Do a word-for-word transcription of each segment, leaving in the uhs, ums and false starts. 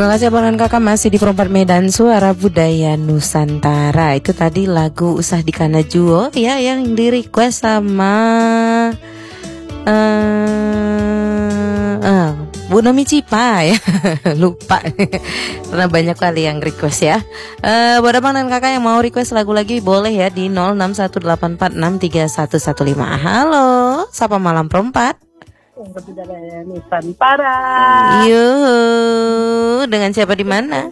Terima kasih Abang Kakak masih di Perempat Medan Suara Budaya Nusantara. Itu tadi lagu Usah Dikana Juo ya yang di request sama uh, uh, Bu Nomi Cipa ya. Lupa karena banyak kali yang request ya. uh, Buat Abang dan Kakak yang mau request lagu lagi boleh ya di nol enam satu delapan empat enam tiga satu satu lima. Halo, sapa malam perempat Budaya Nusantara. Yuh, dengan siapa di mana?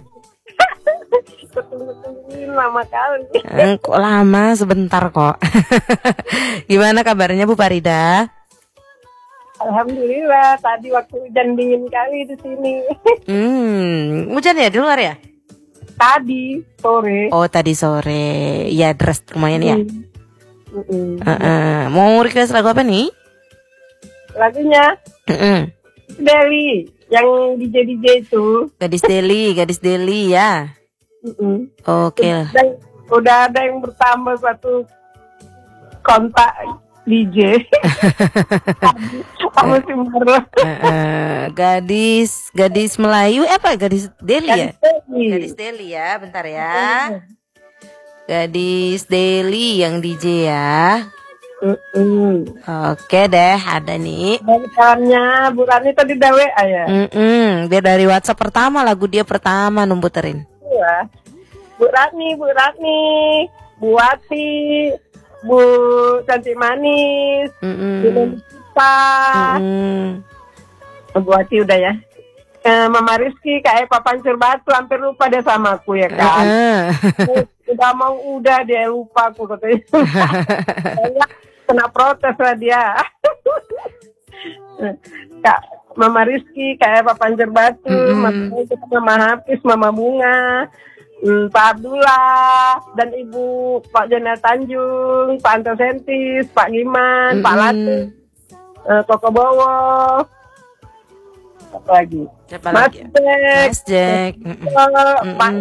Lama kali. Eh, kok lama? Sebentar kok. Gimana kabarnya Bu Farida? Alhamdulillah, tadi waktu hujan dingin kali di sini. Hmm, hujan ya di luar ya? Tadi sore. Oh, tadi sore. Ya, deras lumayan ya. Mm. Mm-mm. Uh-uh. Mau request lagu apa nih? Lagunya Uh-uh. Deli yang D J D J itu. Gadis Deli, Gadis Deli ya. Mm-mm. Oke. Udah, ada- udah ada yang bertambah satu kontak D J. Kamu sih marah. Uh-uh. Gadis, gadis Melayu eh, apa? Gadis Deli ya? Deli. Gadis Deli ya, bentar ya. Gadis Deli yang D J ya. Mm-mm. Oke deh, ada nih. Dan kawannya Bu Rani tadi udah W A ya? Mm-mm. Dia dari WhatsApp pertama, lagu dia pertama numputerin. Iya. Bu Rani, Bu Rani, Bu Wati, Bu Cantik Manis, Bu Mm-mm. Nisa, Mm-mm. Bu Wati udah ya. Eh, Mama Rizky, Kak Eva Pancur Batu, hampir lupa dia sama aku ya kan. Uh-uh. Udah mau udah dia lupa aku katanya. Saya kena protes lah dia. Kak Mama Rizky, Kak Eva Pancur Batu, Mm-mm. Mama Hafiz, Mama Bunga, Hmm, Pak Abdullah dan Ibu Pak Jenal Tanjung, Pak Anto Sentis, Pak Giman, Pak Mm-mm. Latif, uh, Koko Bowo, apa lagi? Siapa Mas lagi? Jack, Mas Jack. Mm-mm. uh, Pak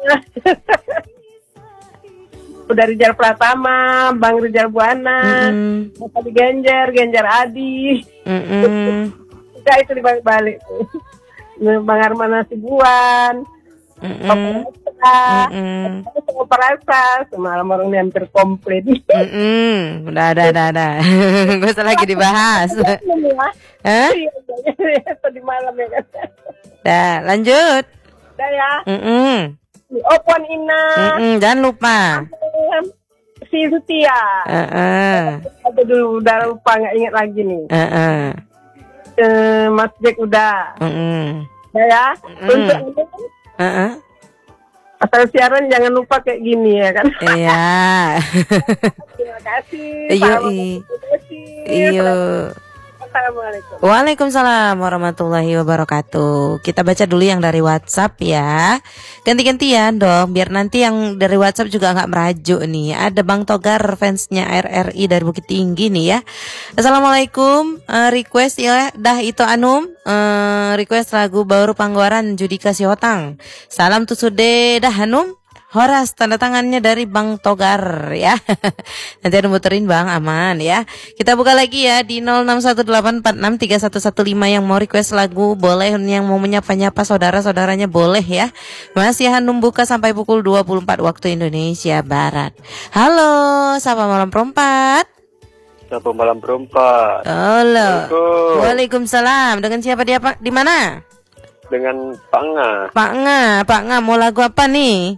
udah Rijal Pratama, Bang Rijal Buana, Mm-mm. Bapak Genjer, Genjer Adi, Mm-mm. udah itu dibalik-balik. Bang Arman Nasibuan, Mm-mm. Operasa, Mm-mm. Operasa, semalam orang ini hampir komplit. Mm-mm. Udah, udah, udah, udah. Gak usah lagi dibahas. Hah? Iya, tadi malam ya kan. Dah, lanjut. Udah ya. Mm-mm. Opon Ina, Mm-mm. Jangan lupa. Cynthia. Uh-uh. Ada dulu, udah lupa, nggak ingat lagi nih. Uh-uh. Eh, Mas Jack udah. Mm-mm. Udah ya. Mm. Untuk ini, Uh-uh. asal siaran jangan lupa kayak gini ya kan. Iya. Terima kasih. Iya, Salam iya. kasih. Iya. Assalamualaikum. Waalaikumsalam warahmatullahi wabarakatuh. Kita baca dulu yang dari WhatsApp ya. Ganti-gantian dong, biar nanti yang dari WhatsApp juga nggak merajuk nih. Ada Bang Togar, fansnya R R I dari Bukit Tinggi nih ya. Assalamualaikum. Uh, request ya, dah itu Anum. Uh, request lagu Bauru Panggoran Judika Siotang. Salam tusude dah Anum. Horas, tanda tangannya dari Bang Togar ya. Nanti ada muterin Bang, aman ya. Kita buka lagi ya di nol enam satu delapan empat enam tiga satu satu lima yang mau request lagu boleh, yang mau menyapa-nyapa saudara-saudaranya boleh ya. Masih Hanum buka sampai pukul dua puluh empat waktu Indonesia Barat. Halo, sapa malam perempat. Sapa malam perempat. Halo. Waalaikumsalam. Dengan siapa dia Pak? Di mana? Dengan Pak Nga. Pak Nga, Pak Nga mau lagu apa nih?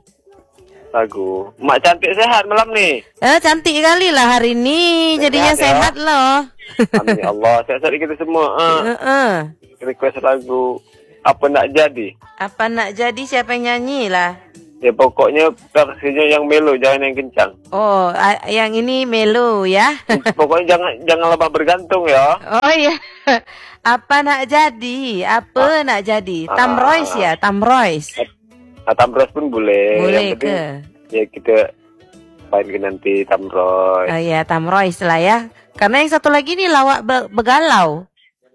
Lagu Mak Cantik Sehat malam nih. Eh, cantik kali lah hari ini. Jadinya Sehat, sehat loh. Amin ya Allah. Sehat-sehat kita semua. Ah. Heeh. Request lagu Apa Nak Jadi. Apa nak jadi, siapa yang nyanyi lah? Ya pokoknya versinya yang melo, jangan yang kencang. Oh, a- yang ini Melo ya. Pokoknya jangan jangan lebah bergantung ya. Oh iya. Apa nak jadi? Apa nak jadi? Tam Ah. Royce ya, Tam Royce. Nah, Tamros pun boleh. Boleh Yang penting, ke? ya kita mainkan nanti Tamros. Oh iya, Tam Royce lah ya. Karena yang satu lagi nih lawak be- begalau.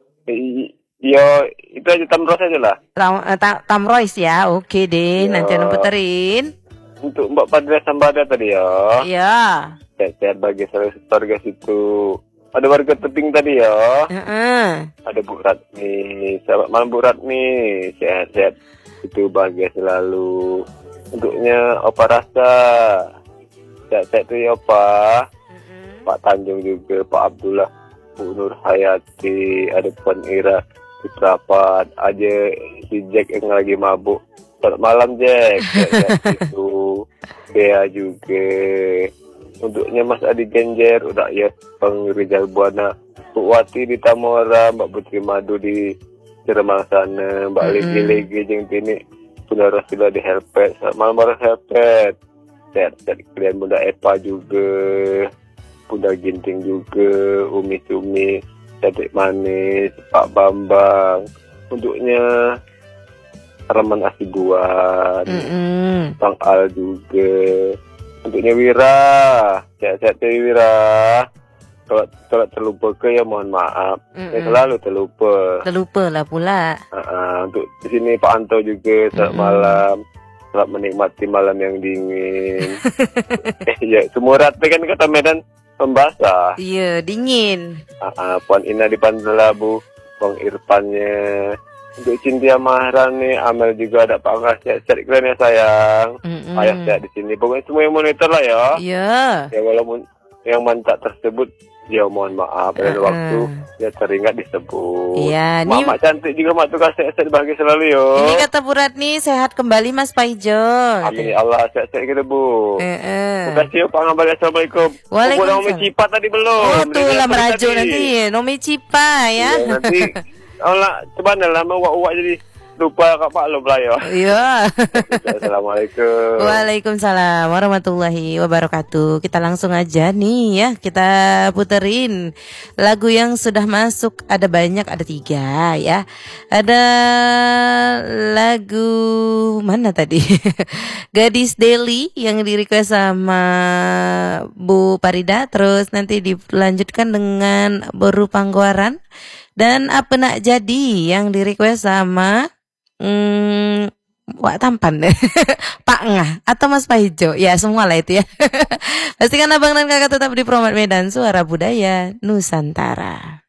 I- Yo, itu aja Tamros aja lah. Tam, eh, Ta- Tam Royce ya. Oke deh, Ya. nanti Anu puterin. Untuk Mbak Padra Sambada tadi ya. Iya. Sehat-sehat bagi keluarga situ. Ada warga Tebing tadi ya. Heeh. Ada Bu Ratmi. Selamat malam Bu Ratmi. Sehat-sehat. itu bahagia selalu. Untuknya Opa Rasa, sehat-sehat tuh ya Opa. Mm-mm. Pak Tanjung juga, Pak Abdullah, Bu Nur Hayati, ada Puan Ira, Putrapat, aja si Jack yang lagi mabuk. Selamat malam Jack, sehat-sehat itu. Bea juga. Untuknya Mas Adi Genjer, udah ya Bang Rizal Buana, Bu Wati di Tamora, Mbak Putri Madu di Ciremang sana, Mbak Mm-mm. Legi Legi Jeng Tini, Bunda Rosila di Helpet, selamat malam Bang Helpet. Sehat-sehat kalian, Bunda Epa juga, Bunda Ginting juga, Umi Cumi, Cantik Manis, Pak Bambang. Untuknya Raman Asibuan, Mm-mm. Bang Al juga. Untuknya Wira, sehat-sehat ya Wira. Kalau kalau terlupa ke ya mohon maaf. Mm-mm. Ya selalu terlupa. Terlupa lah pula. Uh, untuk di sini Pak Anto juga selamat Mm-mm. malam. Selamat menikmati malam yang dingin. eh, ya, semua rata kan kata Medan membasah. Iya, dingin. Uh, uh, Puan Ina di Pantai Labu, Bang Irfannya. Untuk Cynthia Maharani, Amel juga ada Pak Angga, sehat-sehat kalian ya sayang. Mm-mm. Ayah sehat di sini. Pokoknya semua yang monitor lah ya. Iya. Ya walaupun yang mantak tersebut, ya mohon maaf pada Uh-uh. waktu ya teringat disebut. Iya, nih- Mak cantik juga mak tukar sehat-sehat bahagia selalu yo. Ini kata Bu Ratni sehat kembali Mas Paijo. Amin ya Allah, sehat-sehat kita Bu. Eh, eh. Terima kasih ya Pak Ngabali, Assalamualaikum. Waalaikumsalam. Oh, Nomi Cipa tadi belum. Oh tuh Dengar lah tadi. merajuk nanti Nomi Cipa ya. Iya, nanti Allah coba lama uak-uak jadi lupa Kak Pak lo belayo. Iya. Assalamualaikum. Waalaikumsalam warahmatullahi wabarakatuh. Kita langsung aja nih ya, kita puterin lagu yang sudah masuk. Ada banyak, ada tiga ya. Ada lagu mana tadi? Gadis Deli yang di request sama Bu Parida. Terus nanti dilanjutkan dengan Boru Panggoaran. Dan Apa Nak Jadi yang di request sama Hmm, Wak Tampan Pak Ngah atau Mas Paijo. Ya semua lah itu ya. Pastikan abang dan kakak tetap di Promat Medan, suara budaya Nusantara.